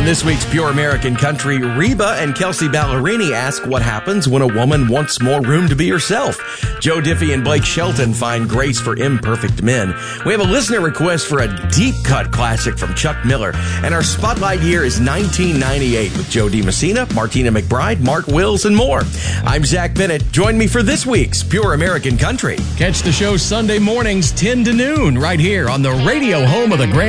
On this week's Pure American Country, Reba and Kelsey Ballerini ask what happens when a woman wants more room to be herself. Joe Diffie and Blake Shelton find grace for imperfect men. We have a listener request for a deep cut classic from Chuck Miller. And our spotlight year is 1998 with Joe DiMessina, Martina McBride, Mark Wills, and more. I'm Zach Bennett. Join me for this week's Pure American Country. Catch the show Sunday mornings 10 to noon right here on the radio home of the Grand